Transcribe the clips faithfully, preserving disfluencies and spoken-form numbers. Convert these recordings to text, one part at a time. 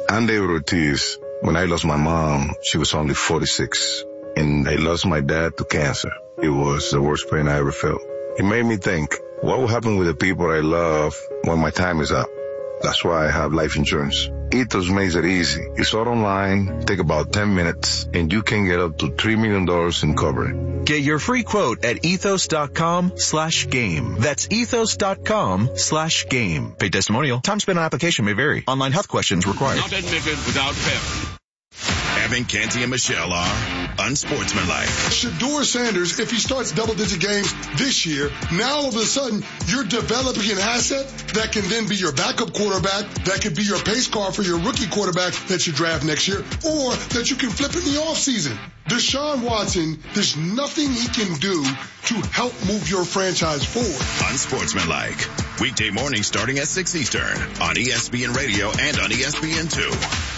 I'm David Ortiz. When I lost my mom, she was only forty-six. And I lost my dad to cancer. It was the worst pain I ever felt. It made me think, what will happen with the people I love when my time is up? That's why I have life insurance. Ethos makes it easy. It's all online, take about ten minutes, and you can get up to three million dollars in coverage. Get your free quote at ethos.com slash game. That's ethos.com slash game. Paid testimonial. Time spent on application may vary. Online health questions required. Not admitted without payment. Evan, Canty, and Michelle are unsportsmanlike. Shedeur Sanders, if he starts double-digit games this year, now all of a sudden you're developing an asset that can then be your backup quarterback, that could be your pace car for your rookie quarterback that you draft next year, or that you can flip in the offseason. Deshaun Watson, there's nothing he can do to help move your franchise forward. Unsportsmanlike. Weekday mornings starting at six Eastern on E S P N Radio and on E S P N two.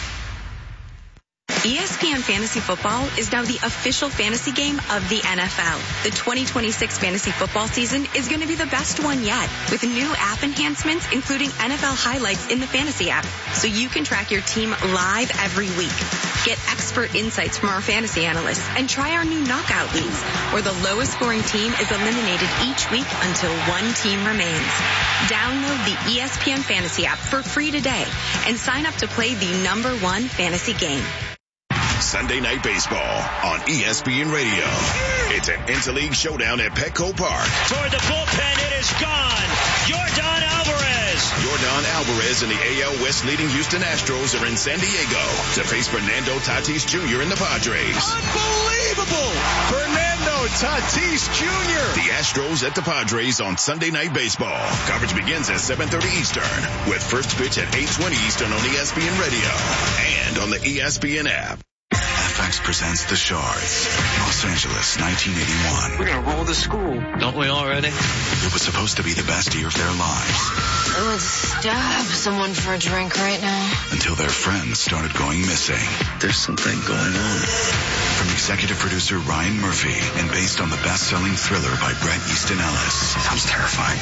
E S P N Fantasy Football is now the official fantasy game of the N F L. The twenty twenty-six fantasy football season is going to be the best one yet, with new app enhancements, including N F L highlights in the fantasy app, so you can track your team live every week. Get expert insights from our fantasy analysts and try our new knockout leagues, where the lowest scoring team is eliminated each week until one team remains. Download the E S P N Fantasy app for free today and sign up to play the number one fantasy game. Sunday Night Baseball on E S P N Radio. It's an interleague showdown at Petco Park. Toward the bullpen, it is gone. Yordan Alvarez. Yordan Alvarez and the A L West leading Houston Astros are in San Diego to face Fernando Tatis Junior and the Padres. Unbelievable! Fernando Tatis Junior The Astros at the Padres on Sunday Night Baseball. Coverage begins at seven thirty Eastern with first pitch at eight twenty Eastern on E S P N Radio and on the E S P N app. F X presents The Shards, Los Angeles, nineteen eighty-one. We're gonna roll the school, don't we already? It was supposed to be the best year of their lives. I would stab someone for a drink right now. Until their friends started going missing. There's something going on. From executive producer Ryan Murphy and based on the best-selling thriller by Bret Easton Ellis. Sounds terrifying.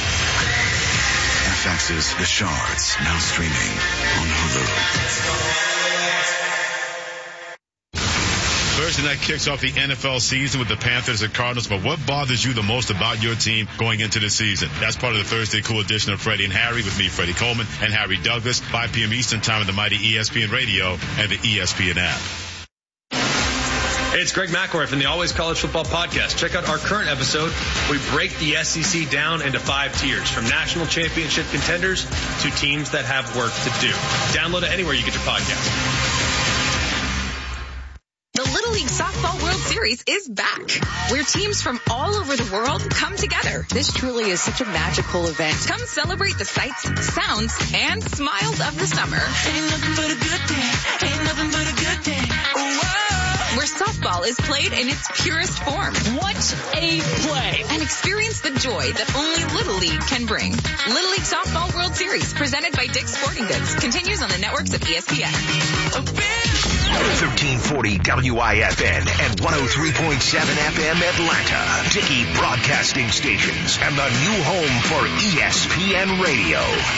F X's The Shards, now streaming on Hulu. Thursday night kicks off the N F L season with the Panthers and Cardinals, but what bothers you the most about your team going into the season? That's part of the Thursday Cool edition of Freddie and Harry with me, Freddie Coleman, and Harry Douglas, five p.m. Eastern time on the mighty E S P N Radio and the E S P N app. Hey, it's Greg McElroy from the Always College Football Podcast. Check out our current episode. We break the S E C down into five tiers, from national championship contenders to teams that have work to do. Download it anywhere you get your podcast. The Little League Softball World Series is back, where teams from all over the world come together. This truly is such a magical event. Come celebrate the sights, sounds, and smiles of the summer. Ain't nothing but a good day. Ain't nothing but a good day. Whoa! Where softball is played in its purest form. What a play! And experience the joy that only Little League can bring. Little League Softball World Series, presented by Dick's Sporting Goods, continues on the networks of E S P N. thirteen forty W I F N and one oh three point seven F M Atlanta. Dickey Broadcasting Stations and the new home for E S P N Radio.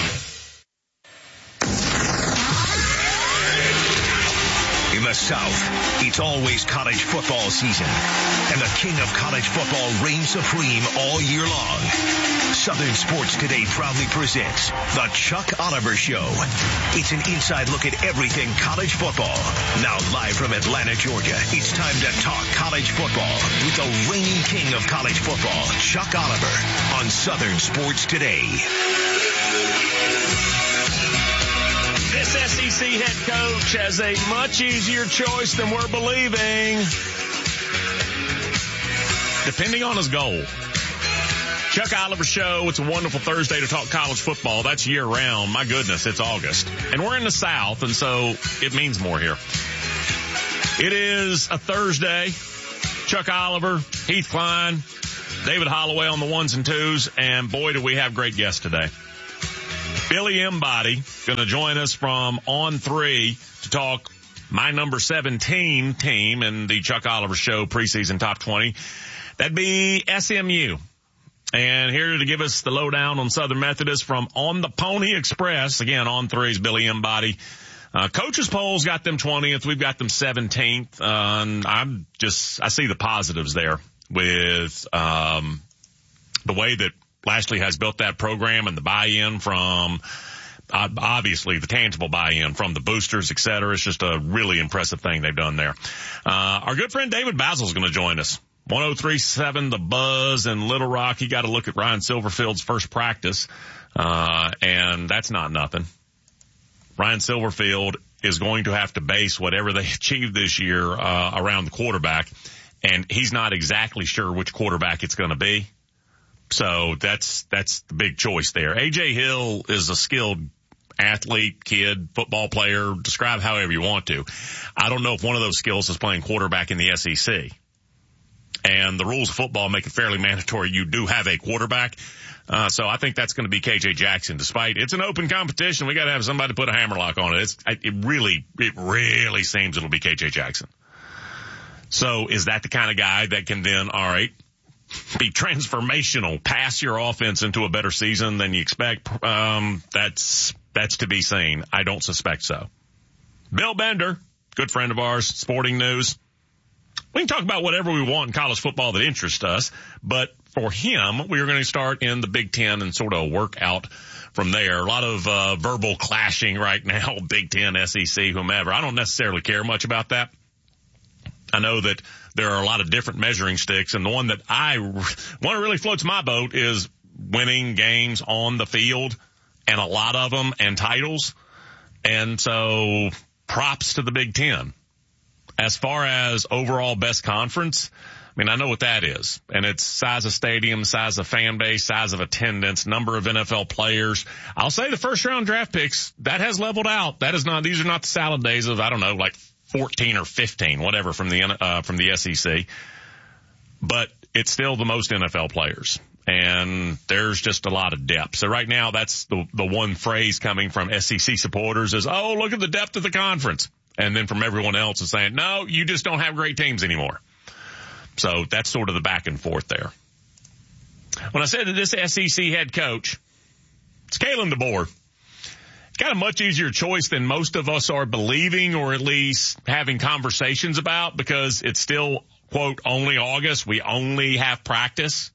In the South, it's always college football season, and the king of college football reigns supreme all year long. Southern Sports Today proudly presents The Chuck Oliver Show. It's an inside look at everything college football. Now live from Atlanta, Georgia, it's time to talk college football with the reigning king of college football, Chuck Oliver, on Southern Sports Today. This S E C head coach has a much easier choice than we're believing, depending on his goal. Chuck Oliver Show. It's a wonderful Thursday to talk college football. That's year round. My goodness, it's August. And we're in the South, and so it means more here. It is a Thursday. Chuck Oliver, Heath Klein, David Holloway on the ones and twos, and boy, do we have great guests today. Billy Embody going to join us from On three to talk my number seventeen team in the Chuck Oliver Show preseason top twenty. That'd be S M U. And here to give us the lowdown on Southern Methodist from On the Pony Express, again, On three's Billy Embody. Uh, coaches polls got them twentieth. We've got them seventeenth. Uh, and I'm just, I see the positives there with, um, the way that Lashley has built that program and the buy-in from, uh, obviously the tangible buy-in from the boosters, et cetera. It's just a really impressive thing they've done there. Uh, our good friend David Basil is going to join us. one oh three point seven The Buzz in Little Rock. He got to look at Ryan Silverfield's first practice. Uh, and that's not nothing. Ryan Silverfield is going to have to base whatever they achieve this year, uh, around the quarterback. And he's not exactly sure which quarterback it's going to be. So that's, that's the big choice there. A J Hill is a skilled athlete, kid, football player, describe however you want to. I don't know if one of those skills is playing quarterback in the S E C. And the rules of football make it fairly mandatory. You do have a quarterback. Uh, so I think that's going to be K J Jackson. Despite it's an open competition, we got to have somebody put a hammerlock on it. It's, it really, it really seems it'll be K J Jackson. So is that the kind of guy that can then, all right, be transformational, pass your offense into a better season than you expect? Um, that's, that's to be seen. I don't suspect so. Bill Bender, good friend of ours, Sporting News. We can talk about whatever we want in college football that interests us, but for him, we are going to start in the Big Ten and sort of work out from there. A lot of uh, verbal clashing right now, Big Ten, S E C, whomever. I don't necessarily care much about that. I know that there are a lot of different measuring sticks, and the one that I, one that really floats my boat is winning games on the field, and a lot of them, and titles. And so props to the Big Ten. As far as overall best conference, I mean, I know what that is. And it's size of stadium, size of fan base, size of attendance, number of N F L players. I'll say the first round draft picks, that has leveled out. That is not, these are not the salad days of, I don't know, like fourteen or fifteen, whatever from the, uh, from the S E C. But it's still the most N F L players. And there's just a lot of depth. So right now, that's the, the one phrase coming from S E C supporters is, oh, look at the depth of the conference. And then from everyone else is saying, no, you just don't have great teams anymore. So that's sort of the back and forth there. When I said that this S E C head coach, it's Kalen DeBoer. Got a much easier choice than most of us are believing, or at least having conversations about, because it's still, quote, only August. We only have practice.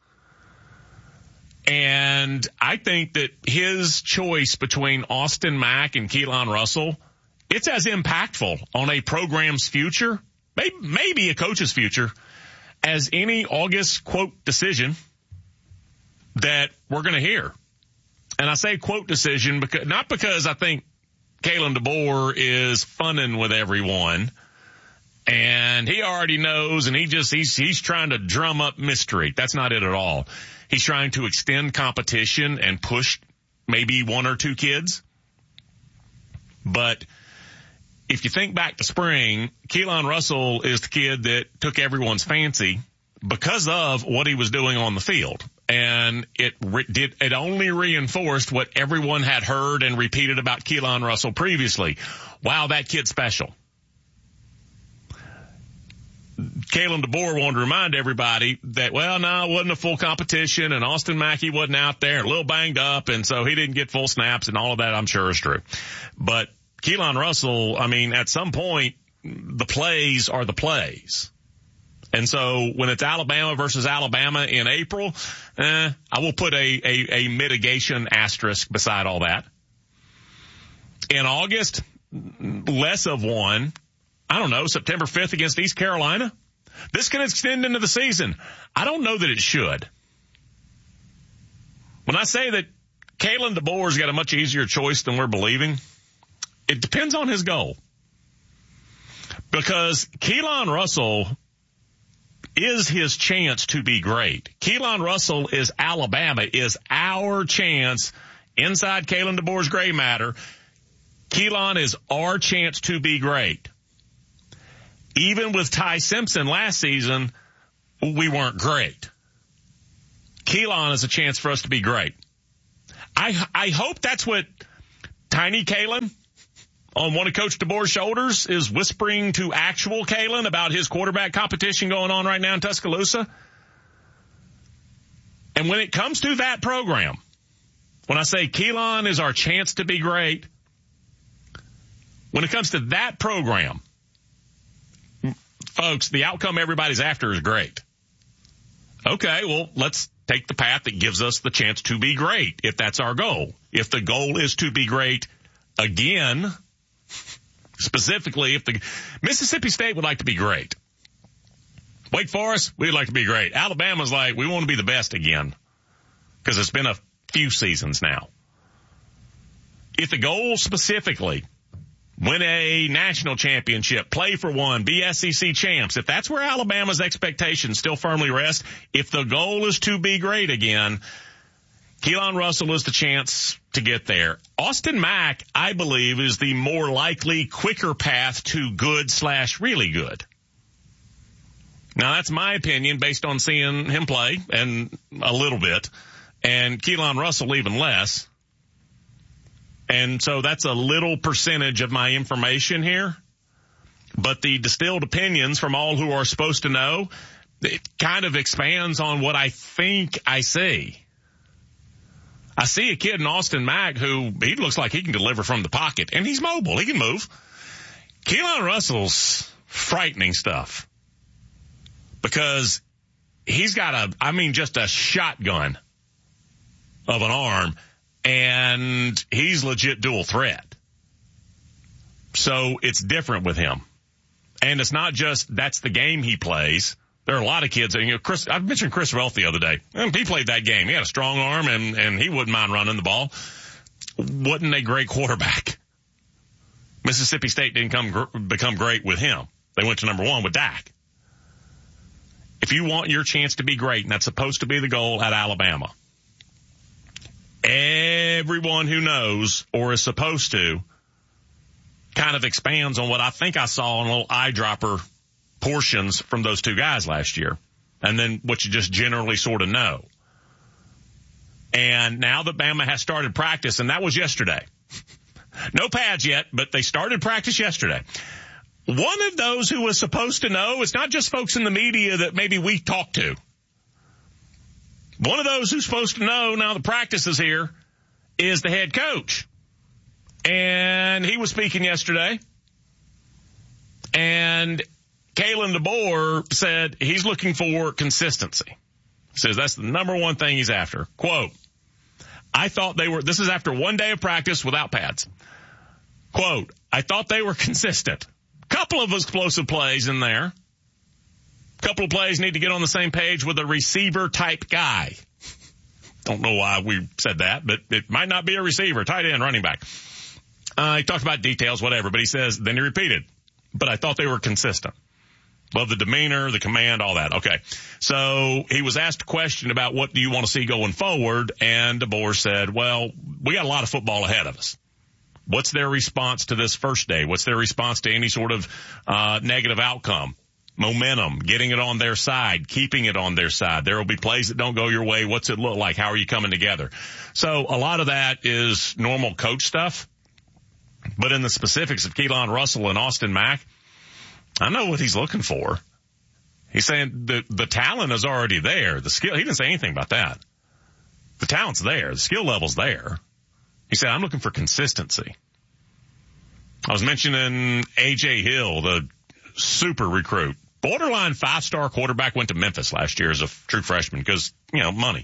And I think that his choice between Austin Mack and Keelan Russell, it's as impactful on a program's future, maybe, maybe a coach's future, as any August quote decision that we're going to hear. And I say quote decision because, not because I think Kalen DeBoer is funning with everyone and he already knows and he just, he's, he's trying to drum up mystery. That's not it at all. He's trying to extend competition and push maybe one or two kids. But if you think back to spring, Keelan Russell is the kid that took everyone's fancy because of what he was doing on the field. And it re- did, it only reinforced what everyone had heard and repeated about Keelan Russell previously. Wow, that kid's special. Kalen DeBoer wanted to remind everybody that, well, no, it wasn't a full competition and Austin Mackey wasn't out there, a little banged up, and so he didn't get full snaps, and all of that I'm sure is true. But Keelan Russell, I mean, at some point, the plays are the plays. And so when it's Alabama versus Alabama in April, eh, I will put a, a, a mitigation asterisk beside all that. In August, less of one. I don't know, September fifth against East Carolina. This can extend into the season. I don't know that it should. When I say that Kalen DeBoer's got a much easier choice than we're believing, it depends on his goal. Because Keelan Russell is his chance to be great. Keelan Russell is Alabama, is our chance inside Kalen DeBoer's gray matter. Keelan is our chance to be great. Even with Ty Simpson last season, we weren't great. Keelan is a chance for us to be great. I, I hope that's what Tiny Kalen on one of Coach DeBoer's shoulders is whispering to actual Kalen about his quarterback competition going on right now in Tuscaloosa. And when it comes to that program, when I say Keelan is our chance to be great, When it comes to that program, folks, the outcome everybody's after is great. Okay, well, let's take the path that gives us the chance to be great, if that's our goal. If the goal is to be great again, specifically, if the Mississippi State would like to be great. Wake Forest, we'd like to be great. Alabama's like, we want to be the best again, because it's been a few seasons now. If the goal specifically, win a national championship, play for one, be S E C champs, if that's where Alabama's expectations still firmly rest, if the goal is to be great again, Keelan Russell is the chance to get there. Austin Mack, I believe, is the more likely, quicker path to good slash really good. Now, that's my opinion based on seeing him play, and a little bit, and Keelan Russell even less. And so that's a little percentage of my information here. But the distilled opinions from all who are supposed to know, it kind of expands on what I think I see. I see a kid in Austin Mack who, he looks like he can deliver from the pocket, and he's mobile. He can move. Keelan Russell's frightening stuff, because he's got a, I mean, just a shotgun of an arm, and he's legit dual threat. So it's different with him. And it's not just that's the game he plays. There are a lot of kids, and you know, Chris, I mentioned Chris Welth the other day. And he played that game. He had a strong arm, and, and he wouldn't mind running the ball. Wasn't a great quarterback. Mississippi State didn't come become great with him. They went to number one with Dak. If you want your chance to be great, and that's supposed to be the goal at Alabama, everyone who knows or is supposed to kind of expands on what I think I saw in little eyedropper portions from those two guys last year, and then what you just generally sort of know. And now that Bama has started practice, and that was yesterday. No pads yet, but they started practice yesterday. One of those who was supposed to know, it's not just folks in the media that maybe we talk to. One of those who's supposed to know now the practice is here is the head coach. And he was speaking yesterday. And Kalen DeBoer said he's looking for consistency. He says that's the number one thing he's after. Quote, I thought they were, this is after one day of practice without pads. Quote, I thought they were consistent. Couple of explosive plays in there. Couple of plays need to get on the same page with a receiver type guy. Don't know why we said that, but it might not be a receiver, tight end, running back. Uh, he talked about details, whatever, but he says, then he repeated, but I thought they were consistent. Love the demeanor, the command, all that. Okay. So he was asked a question about what do you want to see going forward, and DeBoer said, well, we got a lot of football ahead of us. What's their response to this first day? What's their response to any sort of uh negative outcome? Momentum, getting it on their side, keeping it on their side. There will be plays that don't go your way. What's it look like? How are you coming together? So a lot of that is normal coach stuff. But in the specifics of Keelan Russell and Austin Mack, I know what he's looking for. He's saying the the talent is already there. The skill, he didn't say anything about that. The talent's there. The skill level's there. He said, I'm looking for consistency. I was mentioning A J Hill, the super recruit. Borderline five-star quarterback, went to Memphis last year as a true freshman because, you know, money.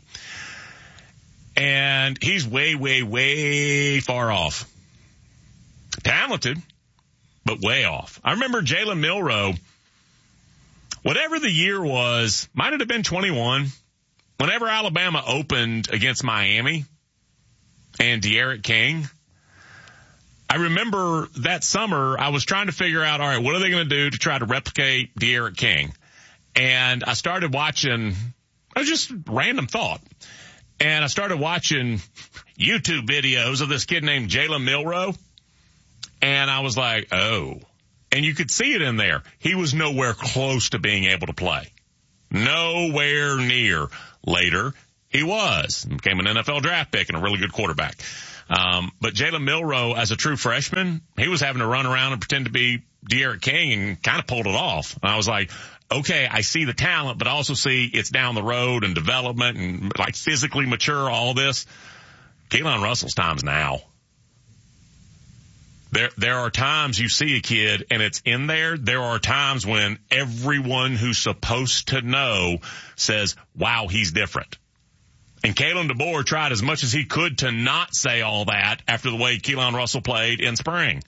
And he's way, way, way far off. Talented, but way off. I remember Jalen Milroe, whatever the year was, might it have been twenty-one, whenever Alabama opened against Miami and De'Aaron King, I remember that summer I was trying to figure out, all right, what are they going to do to try to replicate De'Aaron King? And I started watching, it was just random thought. And I started watching YouTube videos of this kid named Jalen Milroe. And I was like, oh. And you could see it in there. He was nowhere close to being able to play. Nowhere near. Later, he was. Became an N F L draft pick and a really good quarterback. Um, but Jalen Milroe, as a true freshman, he was having to run around and pretend to be De'Aaron King and kind of pulled it off. And I was like, okay, I see the talent, but I also see it's down the road and development and like physically mature, all this. Keelan Russell's time's now. There, there are times you see a kid and it's in there. There are times when everyone who's supposed to know says, wow, he's different. And Kalen DeBoer tried as much as he could to not say all that after the way Keelan Russell played in spring.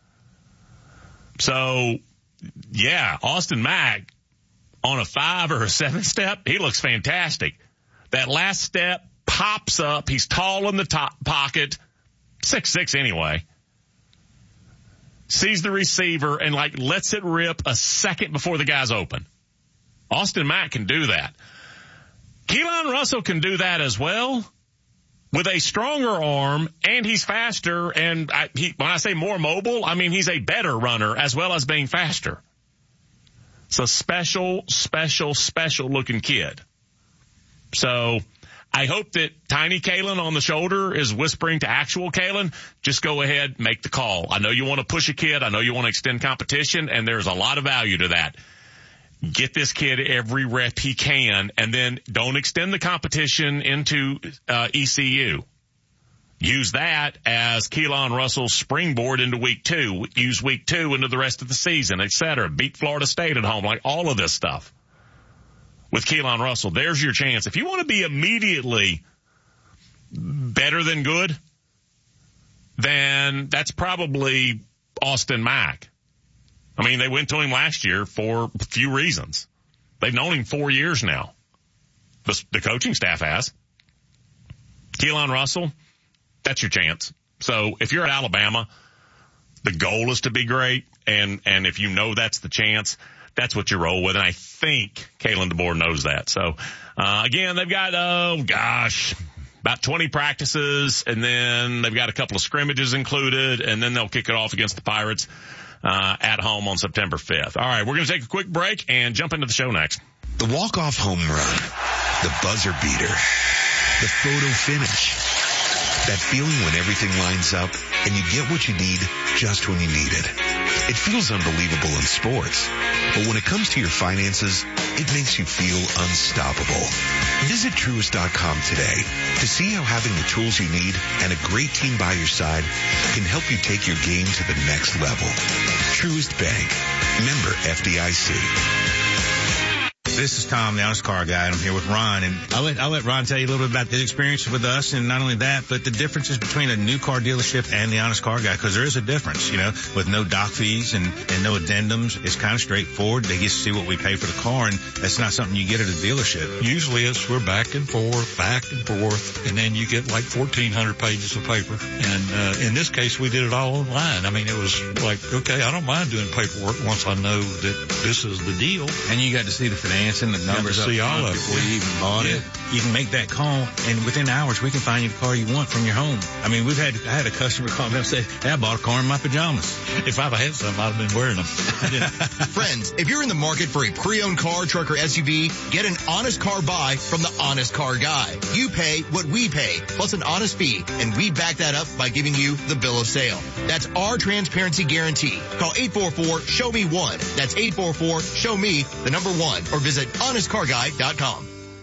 So, yeah, Austin Mack on a five or a seven step, he looks fantastic. That last step pops up. He's tall in the top pocket, six six anyway. Sees the receiver and, like, lets it rip a second before the guy's open. Austin Mack can do that. Keelan Russell can do that as well with a stronger arm, and he's faster. And I, he, when I say more mobile, I mean he's a better runner as well as being faster. It's a special, special, special looking kid. So I hope that tiny Kalen on the shoulder is whispering to actual Kalen, just go ahead, make the call. I know you want to push a kid. I know you want to extend competition, and there's a lot of value to that. Get this kid every rep he can, and then don't extend the competition into uh, E C U. Use that as Keelan Russell's springboard into week two. Use week two into the rest of the season, et cetera. Beat Florida State at home, like all of this stuff. With Keelan Russell, there's your chance. If you want to be immediately better than good, then that's probably Austin Mack. I mean, they went to him last year for a few reasons. They've known him four years now. The, the coaching staff has. Keelan Russell, that's your chance. So if you're at Alabama, the goal is to be great, and, and if you know that's the chance, that's what you roll with, and I think Kalen DeBoer knows that. So, uh, again, they've got, oh, gosh, about twenty practices, and then they've got a couple of scrimmages included, and then they'll kick it off against the Pirates uh, at home on September fifth. All right, we're going to take a quick break and jump into the show next. The walk-off home run, the buzzer beater, the photo finish, that feeling when everything lines up and you get what you need just when you need it. It feels unbelievable in sports, but when it comes to your finances, it makes you feel unstoppable. Visit Truist dot com today to see how having the tools you need and a great team by your side can help you take your game to the next level. Truist Bank, member F D I C. This is Tom, the Honest Car Guy, and I'm here with Ron. And I'll let, I'll let Ron tell you a little bit about his experience with us, and not only that, but the differences between a new car dealership and the Honest Car Guy, because there is a difference, you know, with no doc fees and, and no addendums. It's kind of straightforward. They get to see what we pay for the car, and that's not something you get at a dealership. Usually it's we're back and forth, back and forth, and then you get like fourteen hundred pages of paper. And uh, in this case, we did it all online. I mean, it was like, okay, I don't mind doing paperwork once I know that this is the deal. And you got to see the finance and the numbers up front before you even bought yeah. it. You can make that call, and within hours we can find you the car you want from your home. I mean, we've had I had a customer call me and say, hey, I bought a car in my pajamas. If I'd had some, I'd have been wearing them. Friends, if you're in the market for a pre-owned car, truck, or S U V, get an honest car buy from the Honest Car Guy. You pay what we pay, plus an honest fee, and we back that up by giving you the bill of sale. That's our transparency guarantee. Call eight four four, show me one. That's eight four four, show me the number one, or visit honest car guy dot com.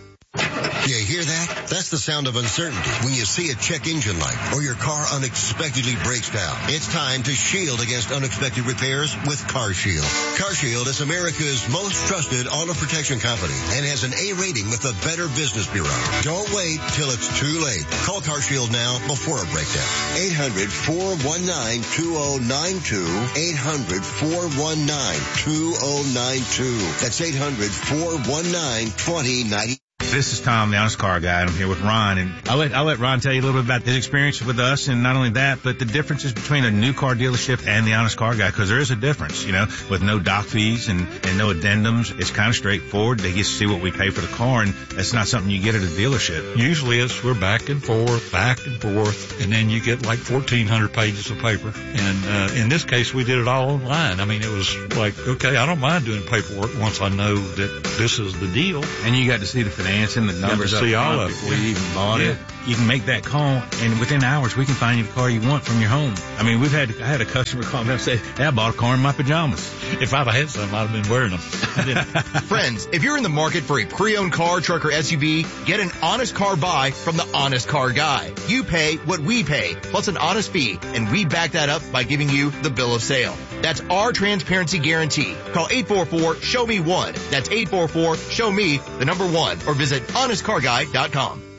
You hear that? That's the sound of uncertainty when you see a check engine light or your car unexpectedly breaks down. It's time to shield against unexpected repairs with CarShield. CarShield is America's most trusted auto protection company and has an A rating with the Better Business Bureau. Don't wait till it's too late. Call CarShield now before a breakdown. eight hundred, four one nine, two oh nine two. eight hundred, four one nine, two oh nine two. That's eight hundred, four one nine, two oh nine two. This is Tom, the Honest Car Guy, and I'm here with Ron. And I'll let, I'll let Ron tell you a little bit about his experience with us, and not only that, but the differences between a new car dealership and the Honest Car Guy, because there is a difference, you know, with no doc fees and, and no addendums. It's kind of straightforward. They get to see what we pay for the car, and that's not something you get at a dealership. Usually it's we're back and forth, back and forth, and then you get like fourteen hundred pages of paper. And uh, in this case, we did it all online. I mean, it was like, okay, I don't mind doing paperwork once I know that this is the deal. And you got to see the finance financing, the numbers Got to see up all front of it. before you even bought Yeah. it. You can make that call, and within hours, we can find you the car you want from your home. I mean, we've had I had a customer call me and say, hey, I bought a car in my pajamas. If I'd have had some, I'd have been wearing them. Friends, if you're in the market for a pre-owned car, truck, or S U V, get an honest car buy from the Honest Car Guy. You pay what we pay, plus an honest fee, and we back that up by giving you the bill of sale. That's our transparency guarantee. Call eight four four, show me one. That's eight four four, show me the number one, or visit honest car guy dot com.